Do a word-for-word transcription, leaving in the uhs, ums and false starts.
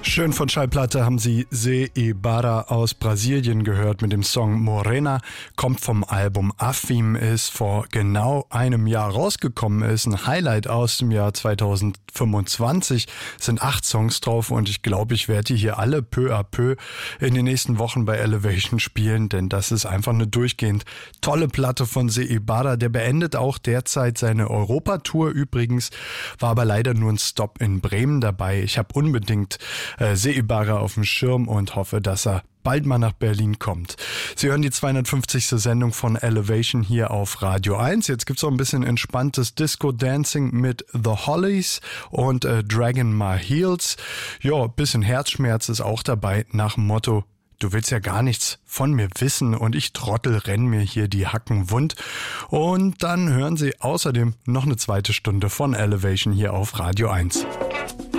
Schön von Schallplatte haben Sie Zé Ibarra aus Brasilien gehört mit dem Song Morena, kommt vom Album Afim, ist vor genau einem Jahr rausgekommen, ist ein Highlight aus dem Jahr zweitausendfünfundzwanzig, sind acht Songs drauf und ich glaube, ich werde die hier alle peu à peu in den nächsten Wochen bei Elevation spielen, denn das ist einfach eine durchgehend tolle Platte von Zé Ibarra, der beendet auch derzeit seine Europatour übrigens, war aber leider nur ein Stop in Bremen dabei. Ich habe unbedingt äh, Zé Ibarra auf dem Schirm und hoffe, dass er bald mal nach Berlin kommt. Sie hören die zweihundertfünfzigste Sendung von Elevation hier auf Radio eins. Jetzt gibt's auch ein bisschen entspanntes Disco-Dancing mit The Hollies und äh, Dragging My Heels. Ja, bisschen Herzschmerz ist auch dabei nach dem Motto: Du willst ja gar nichts von mir wissen und ich Trottel renn mir hier die Hacken wund. Und dann hören Sie außerdem noch eine zweite Stunde von Elevation hier auf Radio eins.